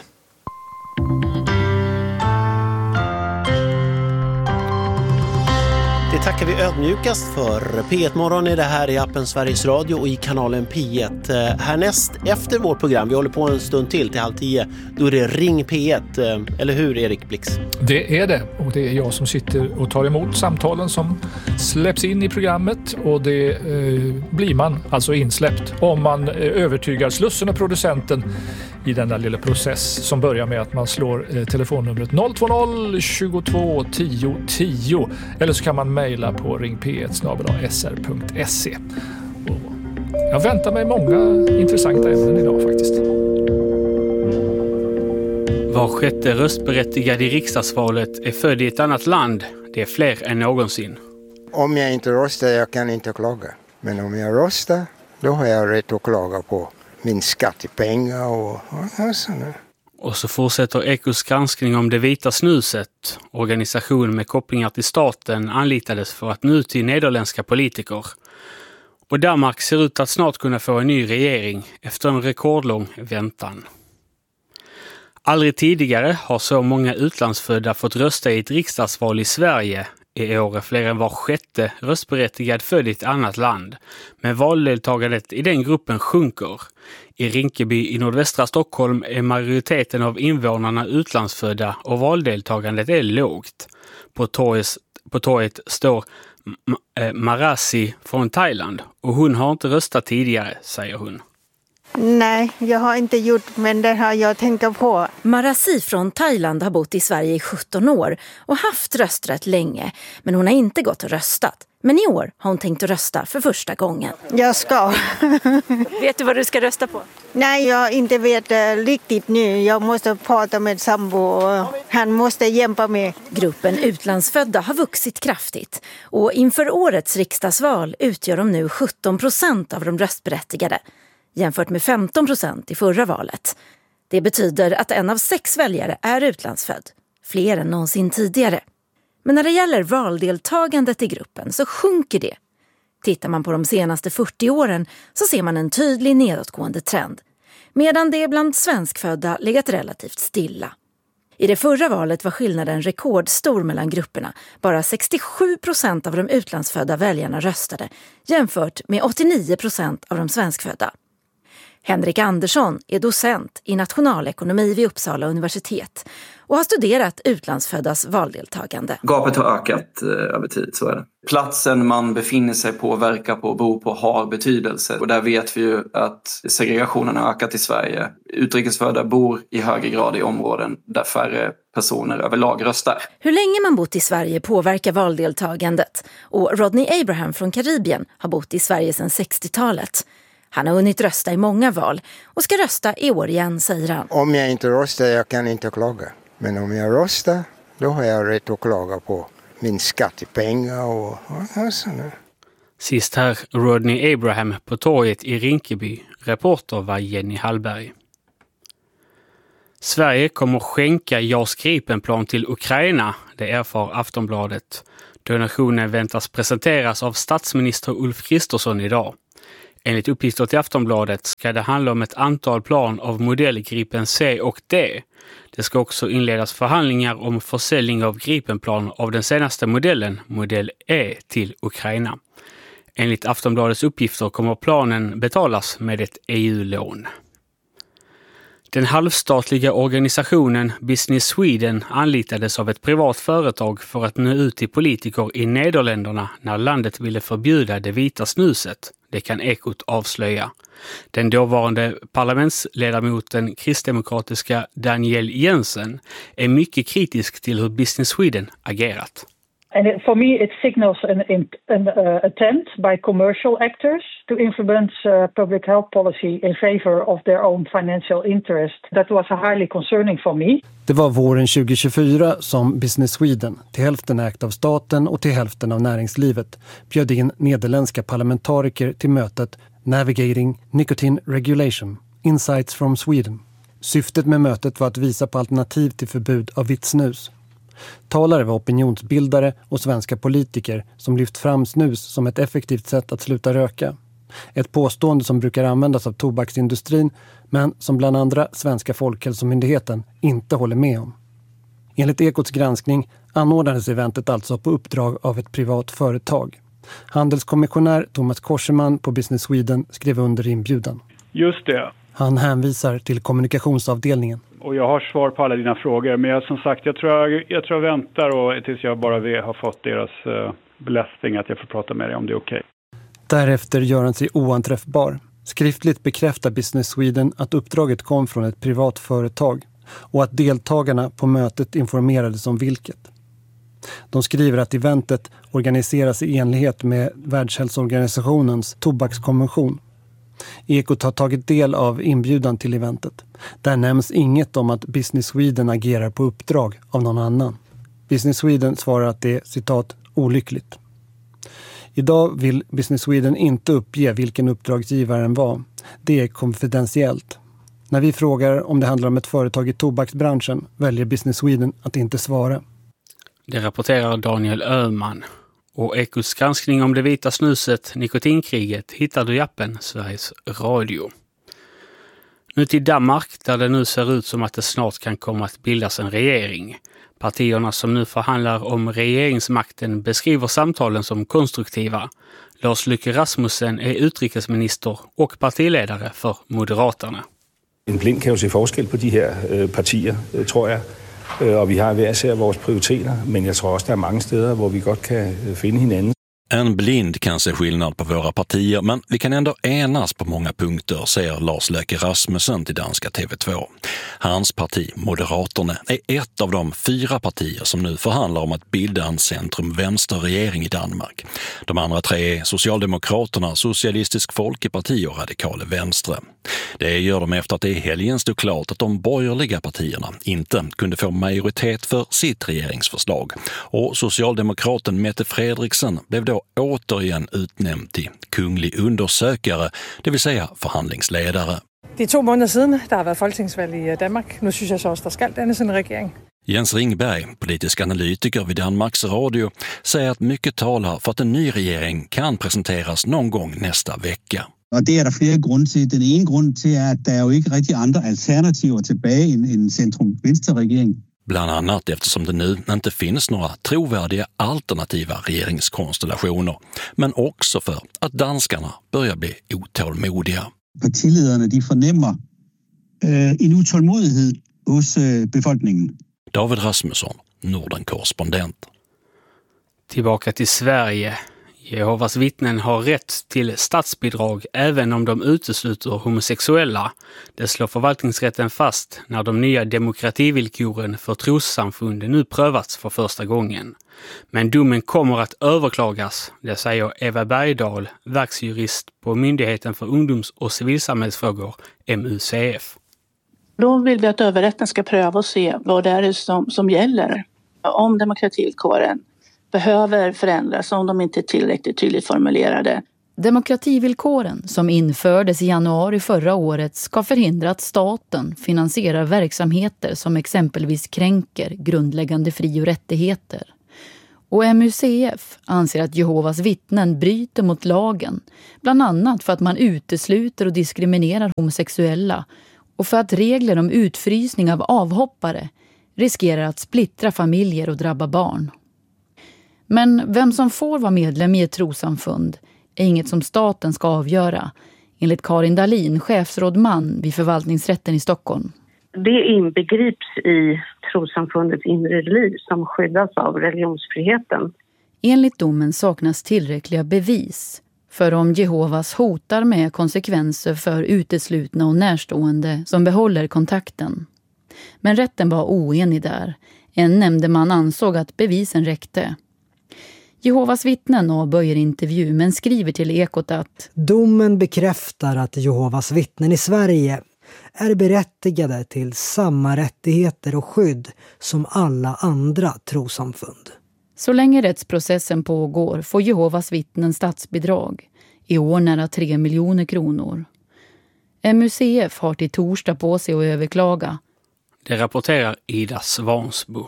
Det tackar vi ödmjukast för. P ett Morgon är det här i appen Sveriges Radio och i kanalen P ett. Härnäst efter vårt program, vi håller på en stund till till halv tio, då är det Ring P ett. Eller hur, Erik Blix? Det är det, och det är jag som sitter och tar emot samtalen som släpps in i programmet, och det eh, blir man alltså insläppt om man eh, övertygar Slussen och producenten i den där lilla process som börjar med att man slår eh, telefonnumret noll två noll tjugotvå tio tio, eller så kan man mejla på ring p ett snabel-a s r punkt se. Och jag väntar mig många intressanta ämnen idag faktiskt. Var sjätte röstberättigad i riksdagsvalet är född i ett annat land. Det är fler än någonsin. Om jag inte röstar, jag kan inte klaga. Men om jag röstar, då har jag rätt att klaga på min skattepengar och, och sådär. Och så fortsätter Ekos granskning om det vita snuset. Organisation med kopplingar till staten anlitades för att nu till nederländska politiker. Och Danmark ser ut att snart kunna få en ny regering efter en rekordlång väntan. Aldrig tidigare har så många utlandsfödda fått rösta i ett riksdagsval i Sverige. I år är fler än var sjätte röstberättigad född i ett annat land. Men valdeltagandet i den gruppen sjunker. I Rinkeby i nordvästra Stockholm är majoriteten av invånarna utlandsfödda och valdeltagandet är lågt. På torget, på torget står Marasi från Thailand och hon har inte röstat tidigare, säger hon. Nej, jag har inte gjort, men det har jag tänkt på. Marasi från Thailand har bott i Sverige i sjutton år och haft rösträtt länge, men hon har inte gått och röstat. Men i år har hon tänkt att rösta för första gången. Jag ska. Vet du vad du ska rösta på? Nej, jag inte vet uh, riktigt nu. Jag måste prata med sambo och han måste hjälpa mig. Gruppen utlandsfödda har vuxit kraftigt och inför årets riksdagsval utgör de nu sjutton procent av de röstberättigade, jämfört med femton procent i förra valet. Det betyder att en av sex väljare är utlandsfödd, fler än någonsin tidigare. Men när det gäller valdeltagandet i gruppen så sjunker det. Tittar man på de senaste fyrtio åren så ser man en tydlig nedåtgående trend, medan det bland svenskfödda legat relativt stilla. I det förra valet var skillnaden rekordstor mellan grupperna. Bara sextiosju procent av de utlandsfödda väljarna röstade, jämfört med åttionio procent av de svenskfödda. Henrik Andersson är docent i nationalekonomi vid Uppsala universitet och har studerat utlandsföddas valdeltagande. Gapet har ökat eh, över tid, så är det. Platsen man befinner sig på, verkar på, bor på har betydelse. Och där vet vi ju att segregationen har ökat i Sverige. Utrikesfödda bor i högre grad i områden där färre personer överlag röstar. Hur länge man bott i Sverige påverkar valdeltagandet. Och Rodney Abraham från Karibien har bott i Sverige sedan sextiotalet. Han har hunnit rösta i många val och ska rösta i år igen, säger han. Om jag inte röstar, jag kan inte klaga. Men om jag röstar, då har jag rätt att klaga på min skattepengar och, och sådär. Sist här Rodney Abraham på torget i Rinkeby. Reporter var Jenny Hallberg. Sverige kommer skänka JAS Gripenplan till Ukraina, det erfar Aftonbladet. Donationen väntas presenteras av statsminister Ulf Kristersson idag. Enligt uppgifter till Aftonbladet ska det handla om ett antal plan av modell Gripen C och D. Det ska också inledas förhandlingar om försäljning av Gripenplan av den senaste modellen, modell E, till Ukraina. Enligt Aftonbladets uppgifter kommer planen betalas med ett E U-lån. Den halvstatliga organisationen Business Sweden anlitades av ett privat företag för att nå ut till politiker i Nederländerna när landet ville förbjuda det vita snuset. Det kan Ekot avslöja. Den dåvarande parlamentsledamoten kristdemokratiska Daniel Jensen är mycket kritisk till hur Business Sweden agerat. And it, for me, it signals an, an uh, attempt by commercial actors to influence uh, public health policy in favor of their own financial interest. That was highly concerning for me. Det var våren tjugo tjugofyra som Business Sweden, till hälften ägt av staten och till hälften av näringslivet, bjöd in nederländska parlamentariker till mötet Navigating Nicotine Regulation, Insights from Sweden. Syftet med mötet var att visa på alternativ till förbud av vitt snus. Talare var opinionsbildare och svenska politiker som lyft fram snus som ett effektivt sätt att sluta röka. Ett påstående som brukar användas av tobaksindustrin men som bland andra Svenska Folkhälsomyndigheten inte håller med om. Enligt Ekots granskning anordnades eventet alltså på uppdrag av ett privat företag. Handelskommissionär Thomas Korseman på Business Sweden skrev under inbjudan. Just det. Han hänvisar till kommunikationsavdelningen. Och jag har svar på alla dina frågor, men jag, som sagt, jag tror jag, jag, tror jag väntar och, tills jag bara har fått deras uh, blessing att jag får prata med dig om det är okej. Okay. Därefter gör han sig oanträffbar. Skriftligt bekräftar Business Sweden att uppdraget kom från ett privat företag och att deltagarna på mötet informerades om vilket. De skriver att eventet organiseras i enlighet med Världshälsoorganisationens tobakskonvention. Ekot har tagit del av inbjudan till eventet. Där nämns inget om att Business Sweden agerar på uppdrag av någon annan. Business Sweden svarar att det är, citat, olyckligt. Idag vill Business Sweden inte uppge vilken uppdragsgivaren var. Det är konfidentiellt. När vi frågar om det handlar om ett företag i tobaksbranschen väljer Business Sweden att inte svara. Det rapporterar Daniel Öhman. Och Ekots granskning om det vita snuset, nikotinkriget, hittar du i appen Sveriges Radio. Nu till Danmark, där det nu ser ut som att det snart kan komma att bildas en regering. Partierna som nu förhandlar om regeringsmakten beskriver samtalen som konstruktiva. Lars Løkke Rasmussen är utrikesminister och partiledare för Moderaterna. En blind kan ju se forskel på de här partier, tror jag. Og vi har hver især vores prioriteter, men jeg tror også, der er mange steder, hvor vi godt kan finde hinanden. En blind kan se skillnad på våra partier, men vi kan ändå enas på många punkter, säger Lars Løkke Rasmussen till danska T V två. Hans parti, Moderaterna, är ett av de fyra partier som nu förhandlar om att bilda en centrum-vänsterregering i Danmark. De andra tre är Socialdemokraterna, Socialistisk Folkeparti och Radikale Venstre. Det gör de efter att det i helgen stod klart att de borgerliga partierna inte kunde få majoritet för sitt regeringsförslag. Och socialdemokraten Mette Frederiksen blev då återigen utnämnd till kunglig undersökare, det vill säga förhandlingsledare. Det är två månader sedan det har varit folketingsvalg i Danmark. Nu syns jag så att det ska dannas en regering. Jens Ringberg, politisk analytiker vid Danmarks Radio, säger att mycket talar för att en ny regering kan presenteras någon gång nästa vecka. Och det är det flera grunder till. Den ena grunden till är att det är ju inte riktigt andra alternativ tillbaka i en centrum-vänsterregering. Bland annat eftersom det nu inte finns några trovärdiga alternativa regeringskonstellationer. Men också för att danskarna börjar bli otålmodiga. Partiledarna de förnämmer eh, en utålmodighet hos eh, befolkningen. David Rasmusson, Norden-korrespondent. Tillbaka till Sverige. Jehovas vittnen har rätt till statsbidrag även om de utesluter homosexuella. Det slår förvaltningsrätten fast när de nya demokrativillkoren för trossamfunden nu prövats för första gången. Men domen kommer att överklagas, det säger Eva Bergdahl, verksjurist på Myndigheten för ungdoms- och civilsamhällsfrågor, M U C F. Då vill vi att överrätten ska pröva och se vad det är som, som gäller. Om demokrativillkoren behöver förändras om de inte är tillräckligt tydligt formulerade. Demokrativillkoren som infördes i januari förra året ska förhindra att staten finansierar verksamheter som exempelvis kränker grundläggande fri- och rättigheter. Och M U C F anser att Jehovas vittnen bryter mot lagen, bland annat för att man utesluter och diskriminerar homosexuella och för att regler om utfrysning av avhoppare riskerar att splittra familjer och drabba barn. Men vem som får vara medlem i ett trossamfund är inget som staten ska avgöra, enligt Karin Dahlin, chefsrådman vid förvaltningsrätten i Stockholm. Det inbegrips i trossamfundets inre liv som skyddas av religionsfriheten. Enligt domen saknas tillräckliga bevis för om Jehovas hotar med konsekvenser för uteslutna och närstående som behåller kontakten. Men rätten var oenig där. En nämndeman ansåg att bevisen räckte. Jehovas vittnen avböjer intervju men skriver till Ekot att domen bekräftar att Jehovas vittnen i Sverige är berättigade till samma rättigheter och skydd som alla andra trossamfund. Så länge rättsprocessen pågår får Jehovas vittnen statsbidrag, i år nära tre miljoner kronor. M U C F har till torsdag på sig att överklaga. Det rapporterar Ida Svansbo.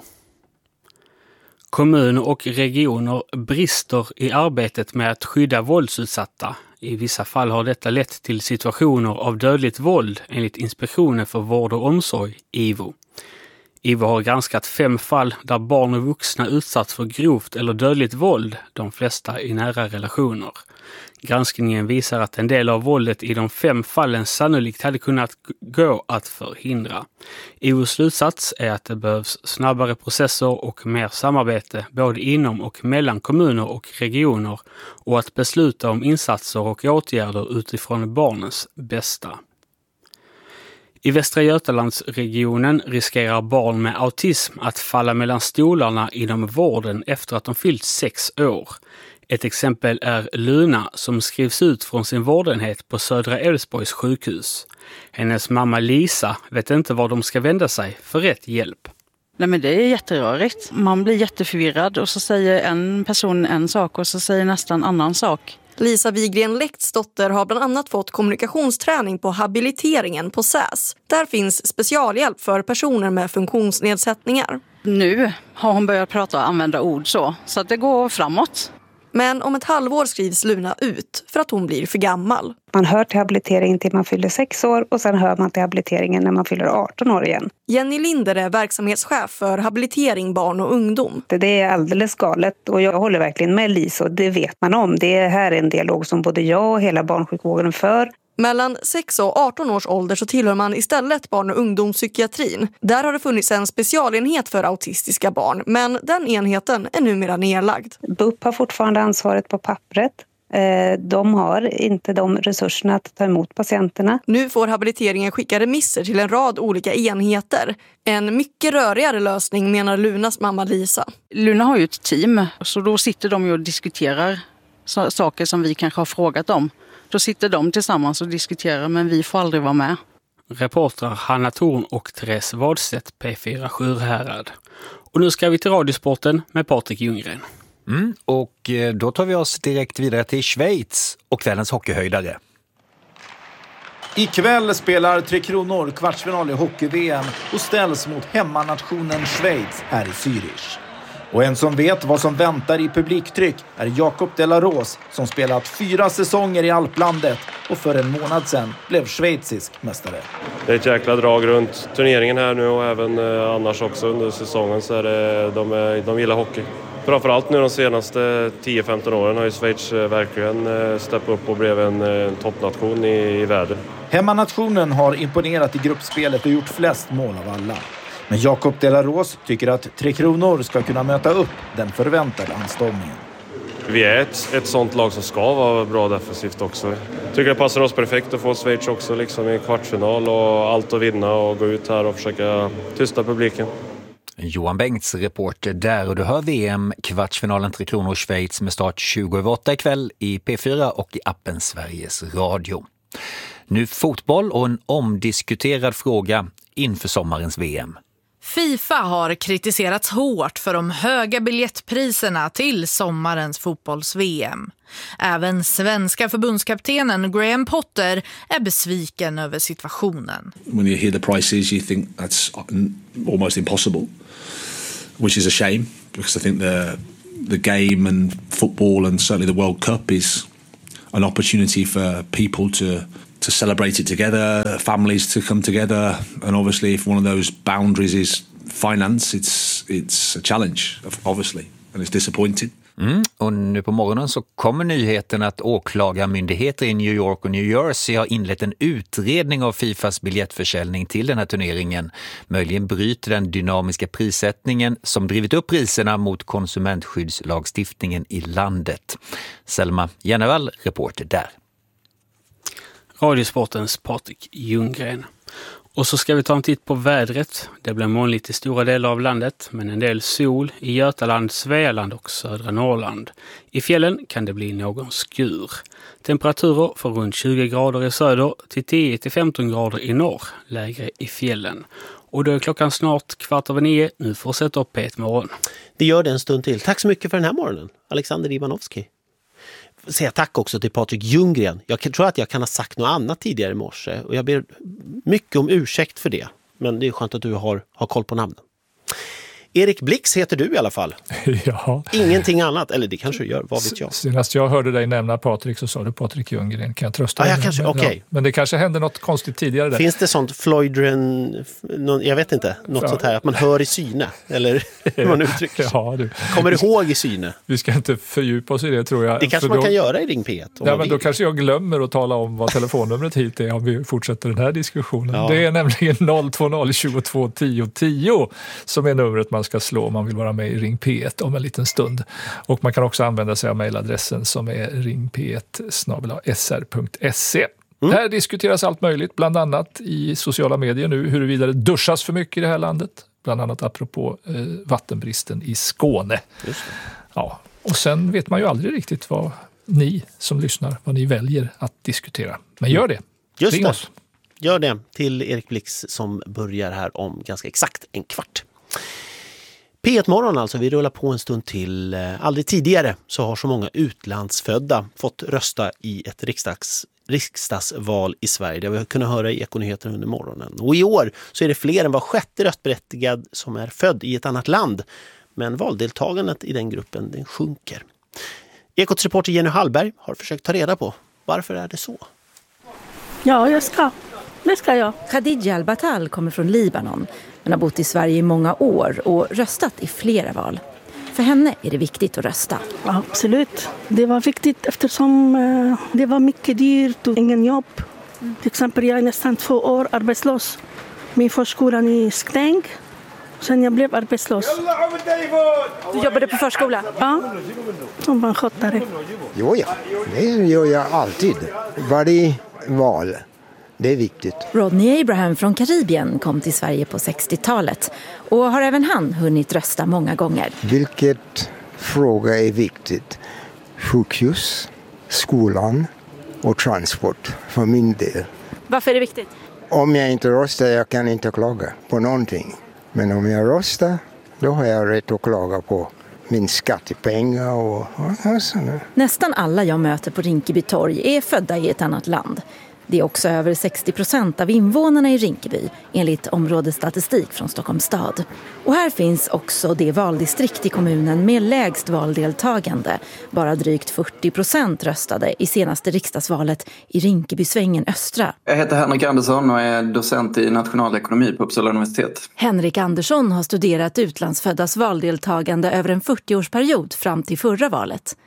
Kommuner och regioner brister i arbetet med att skydda våldsutsatta. I vissa fall har detta lett till situationer av dödligt våld enligt Inspektionen för vård och omsorg, I V O. I V O har granskat fem fall där barn och vuxna utsatts för grovt eller dödligt våld, de flesta i nära relationer. Granskningen visar att en del av våldet i de fem fallen sannolikt hade kunnat gå att förhindra. I V O:s slutsats är att det behövs snabbare processer och mer samarbete både inom och mellan kommuner och regioner och att besluta om insatser och åtgärder utifrån barnens bästa. I Västra Götalandsregionen riskerar barn med autism att falla mellan stolarna inom vården efter att de fyllt sex år. Ett exempel är Luna som skrivs ut från sin vårdenhet på Södra Älvsborgs sjukhus. Hennes mamma Lisa vet inte var de ska vända sig för rätt hjälp. Nej, men det är jätterörigt. Man blir jätteförvirrad och så säger en person en sak och så säger nästan annan sak. Lisa Wigren Läktsdotter har bland annat fått kommunikationsträning på habiliteringen på S Ä S. Där finns specialhjälp för personer med funktionsnedsättningar. Nu har hon börjat prata och använda ord så, så att det går framåt. Men om ett halvår skrivs Luna ut för att hon blir för gammal. Man hör till habiliteringen till man fyller sex år och sen hör man till habiliteringen när man fyller arton år igen. Jenny Linder är verksamhetschef för habilitering barn och ungdom. Det är alldeles galet och jag håller verkligen med Lisa och det vet man om. Det här är en dialog som både jag och hela barnsjukvården för. Mellan sex och arton års ålder så tillhör man istället barn- och ungdomspsykiatrin. Där har det funnits en specialenhet för autistiska barn, men den enheten är numera nedlagd. B U P har fortfarande ansvaret på pappret. De har inte de resurserna att ta emot patienterna. Nu får habiliteringen skicka remisser till en rad olika enheter. En mycket rörigare lösning menar Lunas mamma Lisa. Luna har ju ett team, så då sitter de ju och diskuterar saker som vi kanske har frågat om. Då sitter de tillsammans och diskuterar, men vi får aldrig vara med. Reportrar Hanna Thorn och Therese Wadstedt, P fyra Sjurhärad. Och nu ska vi till Radiosporten med Patrik Ljunggren. Mm, och då tar vi oss direkt vidare till Schweiz och kvällens hockeyhöjdare. Ikväll spelar Tre Kronor kvartsfinal i hockey-V M och ställs mot hemmanationen Schweiz här i Zürich. Och en som vet vad som väntar i publiktryck är Jakob de la Rose som spelat fyra säsonger i Alplandet och för en månad sedan blev schweizisk mästare. Det är ett jäkla drag runt turneringen här nu och även eh, annars också under säsongen så är det, de, är, de gillar hockey. Framförallt nu de senaste tio femton åren har ju Schweiz verkligen steppat upp och blev en, en toppnation i, i världen. Hemmanationen har imponerat i gruppspelet och gjort flest mål av alla. Men Jacob de la Rose tycker att Tre Kronor ska kunna möta upp den förväntade anstormningen. Vi är ett, ett sånt lag som ska vara bra defensivt också. Jag tycker det passar oss perfekt att få Schweiz också liksom i kvartsfinal och allt att vinna och gå ut här och försöka tysta publiken. Johan Bengts reporter där, och du hör V M-kvartsfinalen Tre Kronor Schweiz med start tjugo över åtta ikväll i P fyra och i appen Sveriges Radio. Nu fotboll och en omdiskuterad fråga inför sommarens V M. FIFA har kritiserats hårt för de höga biljettpriserna till sommarens fotbolls-V M. Även svenska förbundskaptenen Graham Potter är besviken över situationen. When you hear the prices you think that's almost impossible, which is a shame because I think the the game and football and certainly the World Cup is an opportunity for people to to celebrate it together, families to come together, and obviously if one of those boundaries is finance, it's it's a challenge obviously, and it's disappointing. Mm. Och nu på morgonen så kommer nyheten att åklagarmyndigheter i New York och New Jersey har inlett en utredning av FIFAs biljettförsäljning till den här turneringen. Möjligen bryter den dynamiska prissättningen som drivit upp priserna mot konsumentskyddslagstiftningen i landet. Selma Jennevall, reporter där. Radiosportens Patrik Ljunggren. Och så ska vi ta en titt på vädret. Det blir molnigt i stora delar av landet, men en del sol i Götaland, Svealand och södra Norrland. I fjällen kan det bli någon skur. Temperaturer från runt tjugo grader i söder till tio till femton grader i norr, lägre i fjällen. Och då är klockan snart kvart över nio. Nu fortsätter upp P ett morgon. Det gör det en stund till. Tack så mycket för den här morgonen, Alexander Ivanovski. Säga tack också till Patrik Ljunggren. Jag tror att jag kan ha sagt något annat tidigare i morse och jag ber mycket om ursäkt för det. Men det är skönt att du har, har koll på namnen. Erik Blix heter du i alla fall. Ja. Ingenting annat, eller det kanske du gör, vad vet jag. Senast jag hörde dig nämna Patrik så sa du Patrik Ljunggren. Kan jag trösta ah, dig? Jag kanske, men, okay. ja. men det kanske hände något konstigt tidigare där. Finns det sånt Floydren, jag vet inte, något ja. sånt här att man hör i syne, eller hur man uttrycker sig. Ja, du. Kommer du ihåg i syne? Vi ska inte fördjupa oss i det, tror jag. Det kanske man då, kan göra i Ring P ett. Ja, men då kanske jag glömmer att tala om vad telefonnumret hit är om vi fortsätter den här diskussionen. Ja. Det är nämligen noll två noll tjugotvå tio tio som är numret man ska slå om man vill vara med i Ring P ett om en liten stund. Och man kan också använda sig av mejladressen som är ring p ett snabel-a s r punkt se. Mm. Här diskuteras allt möjligt, bland annat i sociala medier nu, huruvida det duschas för mycket i det här landet. Bland annat apropå eh, vattenbristen i Skåne. Just det. Ja, och sen vet man ju aldrig riktigt vad ni som lyssnar, vad ni väljer att diskutera. Men gör det. Just Ring det. oss. Gör det till Erik Blix som börjar här om ganska exakt en kvart. P ett morgon alltså, vi rullar på en stund till. Aldrig tidigare så har så många utlandsfödda fått rösta i ett riksdags, riksdagsval i Sverige. Det har vi kunnat höra i Ekonyheterna under morgonen. Och i år så är det fler än var sjätte röstberättigad som är född i ett annat land. Men valdeltagandet i den gruppen den sjunker. Ekots reporter Jenny Hallberg har försökt ta reda på varför är det så. Ja, jag ska. Det ska jag. Khadija Al-Batal kommer från Libanon men har bott i Sverige i många år och röstat i flera val. För henne är det viktigt att rösta. Ja, absolut. Det var viktigt eftersom uh, det var mycket dyrt och ingen jobb. Mm. Till exempel jag är nästan två år arbetslös. Min förskolan är stängd. Sen jag blev arbetslös. Du jobbade på förskola? Ja, som barnskötare. Jo, ja. Det gör jag alltid. Varje val. Det är viktigt. Rodney Abraham från Karibien kom till Sverige på sextiotalet och har även han hunnit rösta många gånger. Vilket fråga är viktigt? Sjukhus, skolan och transport för min del. Varför är det viktigt? Om jag inte röstar jag kan inte klaga på någonting. Men om jag röstar då har jag rätt att klaga på min skattepengar och, och sådär. Nästan alla jag möter på Rinkeby torg är födda i ett annat land. Det är också över sextio procent av invånarna i Rinkeby enligt områdesstatistik från Stockholms stad. Och här finns också det valdistrikt i kommunen med lägst valdeltagande. Bara drygt fyrtio procent röstade i senaste riksdagsvalet i Rinkebysvängen Östra. Jag heter Henrik Andersson och är docent i nationalekonomi på Uppsala universitet. Henrik Andersson har studerat utlandsföddas valdeltagande över en fyrtioårsperiod fram till förra valet.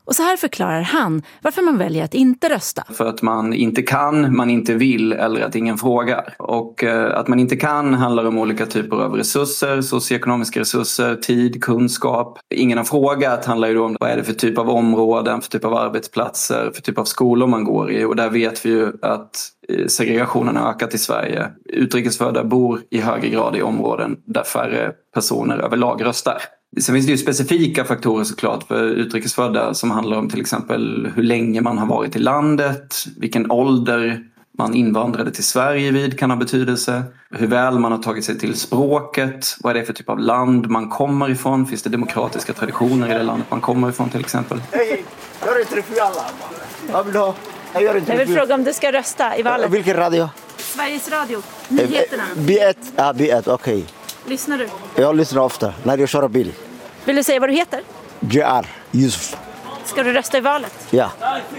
Och så här förklarar han varför man väljer att inte rösta. För att man inte kan, man inte vill eller att ingen frågar. Och att man inte kan handlar om olika typer av resurser, socioekonomiska resurser, tid, kunskap. Ingen har frågat handlar ju då om vad är det för typ av områden, för typ av arbetsplatser, för typ av skolor man går i. Och där vet vi ju att segregationen har ökat i Sverige. Utrikesfödda bor i högre grad i områden där färre personer överlag röstar. Sen finns det ju specifika faktorer såklart för utrikesfödda som handlar om till exempel hur länge man har varit i landet, vilken ålder man invandrade till Sverige vid kan ha betydelse, hur väl man har tagit sig till språket, vad är det för typ av land man kommer ifrån, finns det demokratiska traditioner i det landet man kommer ifrån till exempel. Hej, jag är inte för alla. Jag vill ha. Jag, gör jag vill fråga om du ska rösta i valet. Vilken radio? Sveriges Radio, nyheterna. B ett, ja B ett, okej. Okay. Lyssnar du? Jag lyssnar ofta när jag kör bil. Vill du säga vad du heter? J R Yusuf. Ska du rösta i valet? Ja.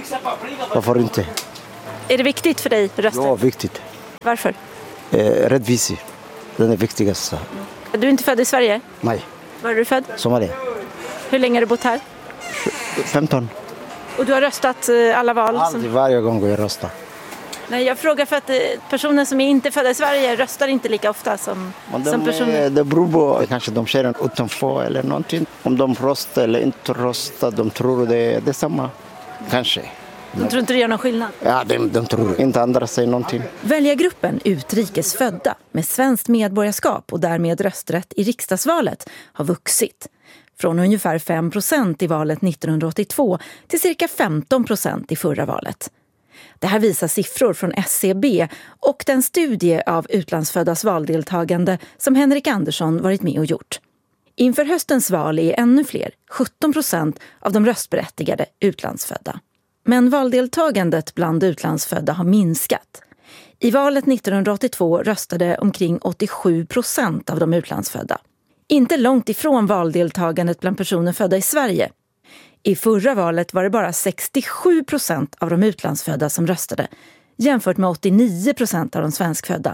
Varför inte? Är det viktigt för dig att rösta? Ja, viktigt. Varför? Eh, rättvisa. Den är viktigast. Du är inte född i Sverige? Nej. Var är du född? Somalia. Hur länge har du bott här? femton. Och du har röstat alla val? Alltid, som... varje gång jag röstar. Nej, jag frågar för att personer som är inte födda i Sverige röstar inte lika ofta som, de, som personer. Det beror på, kanske de ser en utanför eller någonting. Om de röstar eller inte röstar, de tror det är detsamma. Kanske. De tror inte det gör någon skillnad? Ja, de, de tror inte andra säger någonting. Väljargruppen utrikesfödda med svenskt medborgarskap och därmed rösträtt i riksdagsvalet har vuxit. Från ungefär fem procent i valet nittonhundraåttiotvå till cirka femton procent i förra valet. Det här visar siffror från S C B och den studie av utlandsföddas valdeltagande som Henrik Andersson varit med och gjort. Inför höstens val är ännu fler, sjutton procent av de röstberättigade utlandsfödda. Men valdeltagandet bland utlandsfödda har minskat. I valet nittonhundraåttiotvå röstade omkring åttiosju procent av de utlandsfödda. Inte långt ifrån valdeltagandet bland personer födda i Sverige. I förra valet var det bara sextiosju procent av de utlandsfödda som röstade, jämfört med åttionio procent av de svenskfödda.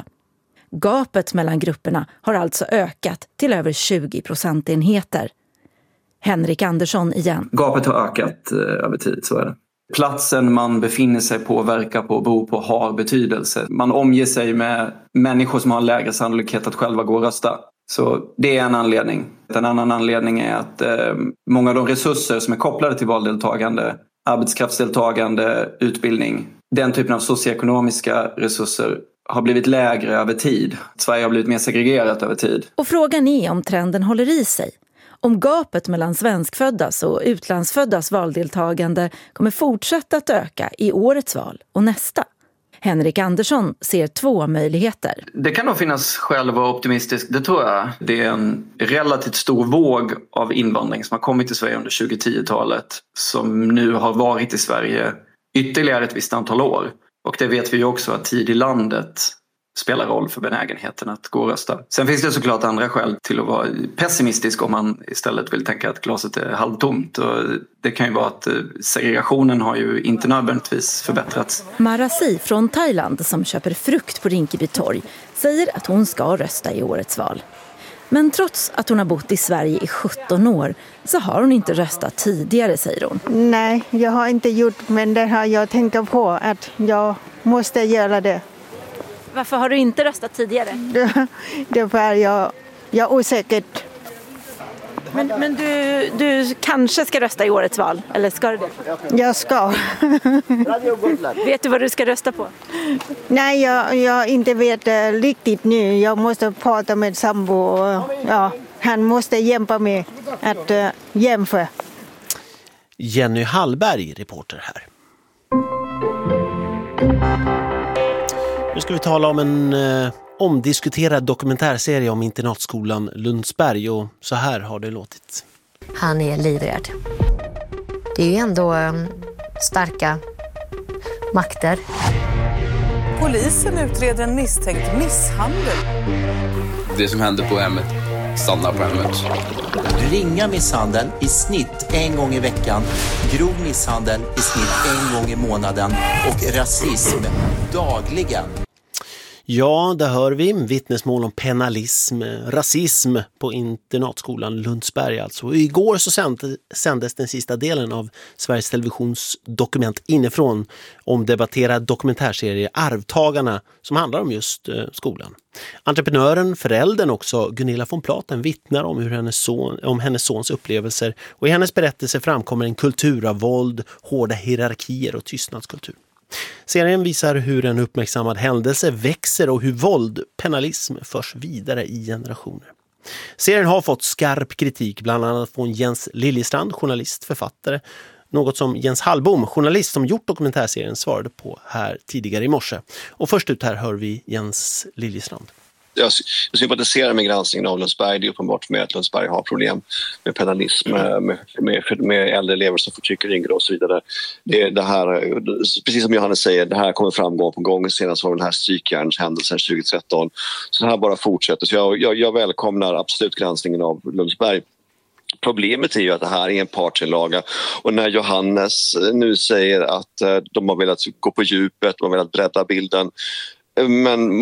Gapet mellan grupperna har alltså ökat till över tjugo procentenheter. Henrik Andersson igen. Gapet har ökat eh, över tid, så är det. Platsen man befinner sig på, verkar på, bor på har betydelse. Man omger sig med människor som har lägre sannolikhet att själva gå och rösta. Så det är en anledning. En annan anledning är att eh, många av de resurser som är kopplade till valdeltagande, arbetskraftsdeltagande, utbildning, den typen av socioekonomiska resurser har blivit lägre över tid. Sverige har blivit mer segregerat över tid. Och frågan är om trenden håller i sig. Om gapet mellan svenskföddas och utlandsföddas valdeltagande kommer fortsätta att öka i årets val och nästa. Henrik Andersson ser två möjligheter. Det kan nog finnas skäl att vara optimistisk, det tror jag. Det är en relativt stor våg av invandring som har kommit till Sverige under tjugo-tio-talet som nu har varit i Sverige ytterligare ett visst antal år. Och det vet vi ju också att tid i landet spelar roll för benägenheten att gå och rösta. Sen finns det såklart andra skäl till att vara pessimistisk om man istället vill tänka att glaset är halvtomt. Och det kan ju vara att segregationen har ju inte nödvändigtvis förbättrats. Marasi från Thailand som köper frukt på Rinkeby torg säger att hon ska rösta i årets val. Men trots att hon har bott i Sverige i sjutton år så har hon inte röstat tidigare, säger hon. Nej, jag har inte gjort, men det har jag tänkt på att jag måste göra det. Varför har du inte röstat tidigare? Det, det är för jag, jag är osäker. Men, men du, du kanske ska rösta i årets val, eller ska du det? Jag ska. Vet du vad du ska rösta på? Nej, jag, jag inte vet uh, riktigt nu. Jag måste prata med sambo. Och, ja, han måste hjälpa mig att uh, jämföra. Jenny Hallberg, reporter här. Nu ska vi tala om en eh, omdiskuterad dokumentärserie om internatskolan Lundsberg och så här har det låtit. Han är livrädd. Det är ju ändå eh, starka makter. Polisen utreder en misstänkt misshandel. Det som händer på hemmet stannar på hemmet. Ringa misshandel i snitt en gång i veckan. Grov misshandel i snitt en gång i månaden. Och rasism dagligen. Ja, där hör vi vittnesmål om penalism, rasism på internatskolan Lundsberg alltså. Och igår så sändes den sista delen av Sveriges Televisions dokument inifrån om debatterad dokumentärserie Arvtagarna som handlar om just eh, skolan. Entreprenören, föräldern också, Gunilla von Platen vittnar om, hur hennes son, om hennes sons upplevelser och i hennes berättelse framkommer en kultur av våld, hårda hierarkier och tystnadskultur. Serien visar hur en uppmärksammad händelse växer och hur våld, penalism förs vidare i generationer. Serien har fått skarp kritik bland annat från Jens Liljestrand, journalist, författare. Något som Jens Hallbom, journalist som gjort dokumentärserien, svarade på här tidigare i morse. Och först ut här hör vi Jens Liljestrand. Jag sympatiserar med granskningen av Lundsberg. Det är uppenbart med att Lundsberg har problem med penalism, med, med, med äldre elever som förtrycker yngre och så vidare. Det, det här, precis som Johannes säger, det här kommer fram gång på gång. Senast var den här psykjärnshändelsen tjugohundratretton. Så det här bara fortsätter. Så jag, jag, jag välkomnar absolut granskningen av Lundsberg. Problemet är ju att det här är en partsinlaga och när Johannes nu säger att de har velat gå på djupet, de har velat bredda bilden, men